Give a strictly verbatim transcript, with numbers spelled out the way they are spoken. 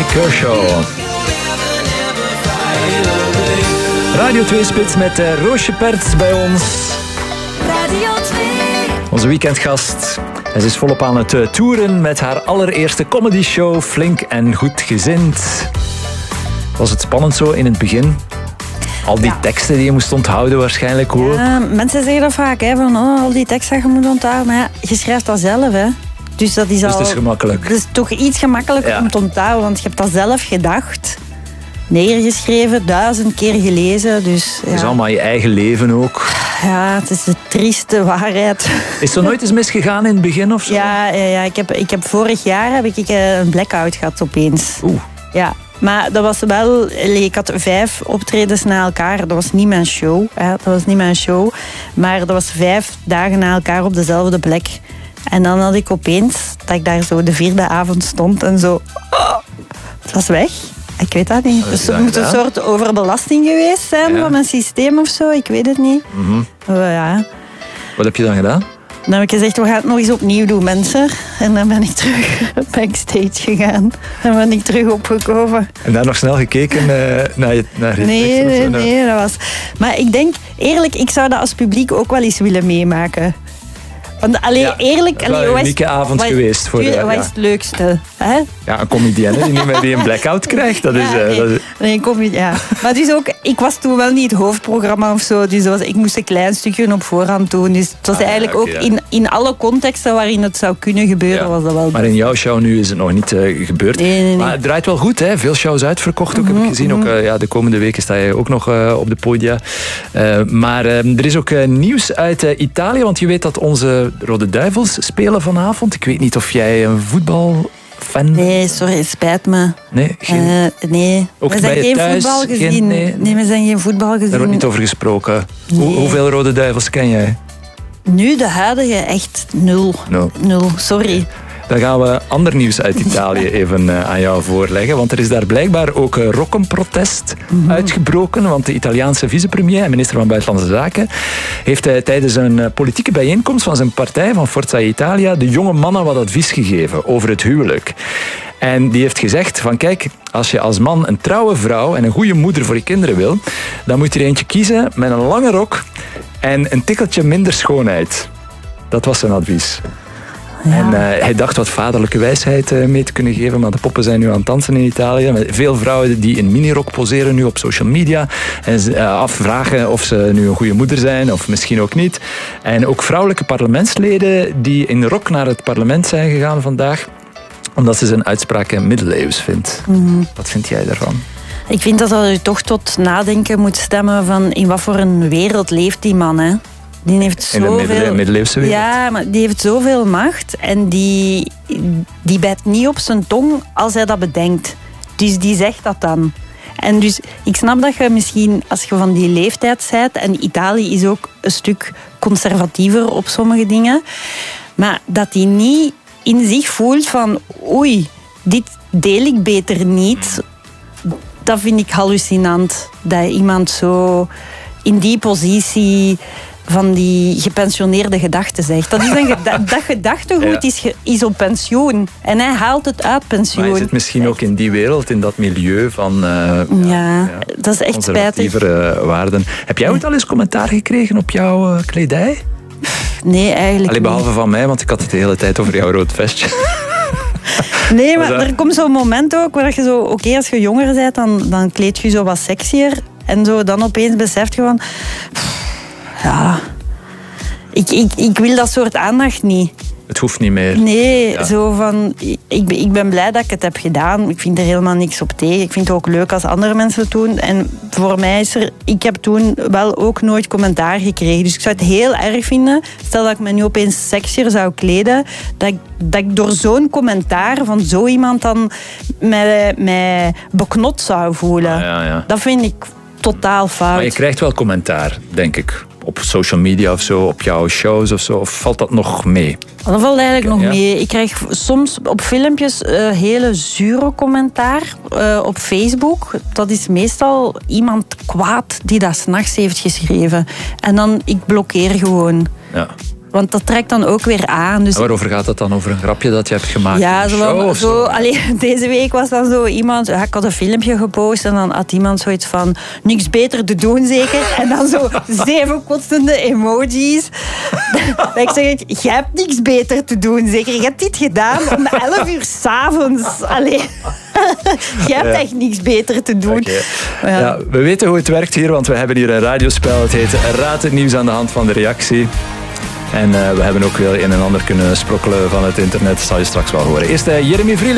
Kershaw. Radio twee Spits met uh, Roosje Perts bij ons. Radio twee. Onze weekendgast. En ze is volop aan het uh, toeren met haar allereerste comedyshow, Flink en Goed Gezind. Was het spannend zo in het begin? Al die ja. teksten die je moest onthouden waarschijnlijk hoor. Ja, mensen zeggen dat vaak, hè, van oh, al die teksten die je moet onthouden. Maar ja, je schrijft dat zelf, hè. Dus dat is, dus al, het is gemakkelijk. Het is toch iets gemakkelijker ja. om te onthouden, want je hebt dat zelf gedacht, neergeschreven, duizend keer gelezen. Dus, ja. Het is allemaal je eigen leven ook. Ja, het is de trieste waarheid. Is er nooit eens misgegaan in het begin of zo? Ja, ja, ja ik, heb, ik heb vorig jaar heb ik een blackout gehad opeens. Oeh. Ja. Maar dat was wel... Ik had vijf optredens na elkaar. Dat was niet mijn show. Hè. Dat was niet mijn show. Maar dat was vijf dagen na elkaar op dezelfde plek. En dan had ik opeens dat ik daar zo de vierde avond stond en zo... Oh, het was weg. Ik weet dat niet. Dus het moet een soort overbelasting geweest zijn ja. van mijn systeem of zo. Ik weet het niet. Mm-hmm. Uh, ja. Wat heb je dan gedaan? Dan heb ik gezegd, we gaan het nog eens opnieuw doen, mensen. En dan ben ik terug backstage gegaan. En ben ik terug opgekomen. En daar nog snel gekeken uh, naar je naar Nee, nee, nee, dat was... Maar ik denk, eerlijk, ik zou dat als publiek ook wel eens willen meemaken. Want alleen ja, eerlijk... Het was een unieke avond wat, geweest. Voor wat de, is ja. het leukste? Hè? Ja, een comedienne die, niet die een blackout krijgt. Dat ja, is, uh, nee, dat is... nee, kom, ja. Maar dus ook, ik was toen wel niet het hoofdprogramma of zo. Dus was, ik moest een klein stukje op voorhand doen. Dus het was ah, eigenlijk okay, ook ja. in, in alle contexten waarin het zou kunnen gebeuren, ja. was dat wel. Maar in jouw show nu is het nog niet uh, gebeurd. Nee, nee, nee. Maar het draait wel goed, hè? Veel shows uitverkocht ook, mm-hmm, heb ik gezien. Ook, uh, ja, de komende weken sta je ook nog uh, op de podia. Uh, maar uh, er is ook uh, nieuws uit uh, Italië, want je weet dat onze Rode Duivels spelen vanavond. Ik weet niet of jij een voetbal... Fan? Nee, sorry, het spijt me. Nee, geen... Uh, nee. Ook we zijn geen thuis, voetbal gezien. Geen, nee. nee, we zijn geen voetbal gezien. Daar wordt niet over gesproken. Nee. Hoe, hoeveel Rode Duivels ken jij? Nu de huidige echt nul. No. Nul, sorry. Dan gaan we ander nieuws uit Italië even uh, aan jou voorleggen. Want er is daar blijkbaar ook een rokkenprotest mm-hmm. uitgebroken. Want de Italiaanse vicepremier en minister van Buitenlandse Zaken heeft uh, tijdens een uh, politieke bijeenkomst van zijn partij, van Forza Italia, de jonge mannen wat advies gegeven over het huwelijk. En die heeft gezegd van kijk, als je als man een trouwe vrouw en een goede moeder voor je kinderen wil, dan moet je er eentje kiezen met een lange rok en een tikkeltje minder schoonheid. Dat was zijn advies. Ja. En uh, hij dacht wat vaderlijke wijsheid uh, mee te kunnen geven, maar de poppen zijn nu aan het dansen in Italië. Met veel vrouwen die in minirok poseren nu op social media en uh, afvragen of ze nu een goede moeder zijn of misschien ook niet. En ook vrouwelijke parlementsleden die in rok naar het parlement zijn gegaan vandaag, omdat ze zijn uitspraken middeleeuws vindt. Mm-hmm. Wat vind jij daarvan? Ik vind dat dat u toch tot nadenken moet stemmen van in wat voor een wereld leeft die man, hè? Die heeft zoveel... In de middele- middeleeuwse wereld. Ja, maar die heeft zoveel macht en die, die bijt niet op zijn tong als hij dat bedenkt. Dus die zegt dat dan. En dus ik snap dat je misschien, als je van die leeftijd bent, en Italië is ook een stuk conservatiever op sommige dingen, maar dat hij niet in zich voelt van oei, dit deel ik beter niet. Dat vind ik hallucinant. Dat iemand zo in die positie van die gepensioneerde gedachten zegt. Dat, is een geda- dat gedachtegoed ja. is, ge- is op pensioen. En hij haalt het uit pensioen. Maar hij zit misschien ook in die wereld, in dat milieu van uh, ja, ja, ja, dat is echt spijtig. Uh, waarden. Heb jij ooit al eens commentaar gekregen op jouw uh, kledij? Nee, eigenlijk Allee, behalve niet. Van mij, want ik had het de hele tijd over jouw rood vestje. Nee, maar er komt zo'n moment ook waar je zo... Oké, okay, als je jonger bent, dan, dan kleed je zo wat sexier. En zo, dan opeens beseft je van... Ja... Ik, ik, ik wil dat soort aandacht niet. Het hoeft niet meer. Nee, ja. zo van... Ik, ik ben blij dat ik het heb gedaan. Ik vind er helemaal niks op tegen. Ik vind het ook leuk als andere mensen het doen. En voor mij is er... Ik heb toen wel ook nooit commentaar gekregen. Dus ik zou het heel erg vinden... Stel dat ik me nu opeens sexier zou kleden... Dat ik, dat ik door zo'n commentaar van zo iemand dan... mij, mij beknot zou voelen. Ah, ja, ja. Dat vind ik totaal fout. Maar je krijgt wel commentaar, denk ik. Op social media of zo, op jouw shows of zo. Of valt dat nog mee? Dat valt eigenlijk nog ja. mee. Ik krijg soms op filmpjes uh, hele zure commentaar uh, op Facebook. Dat is meestal iemand kwaad die dat 's nachts heeft geschreven. En dan, ik blokkeer gewoon. Ja. Want dat trekt dan ook weer aan. Dus... Waarover gaat het dan? Over een grapje dat je hebt gemaakt? Ja, in zo, een show zo, of zo? allee, deze week was dan zo iemand... Ja, ik had een filmpje gepost en dan had iemand zoiets van... Niks beter te doen, zeker? En dan zo zeven kotsende emojis. Dat ik zeg, jij hebt niks beter te doen, zeker? Je hebt dit gedaan om elf uur 's avonds. Allee... Je hebt Ja. echt niks beter te doen. Okay. Ja. Ja, we weten hoe het werkt hier, want we hebben hier een radiospel. Het heet Raad het nieuws aan de hand van de reactie. En uh, we hebben ook wel een en ander kunnen sprokkelen van het internet. Dat zal je straks wel horen. Eerst uh, Jeremy Vrielen.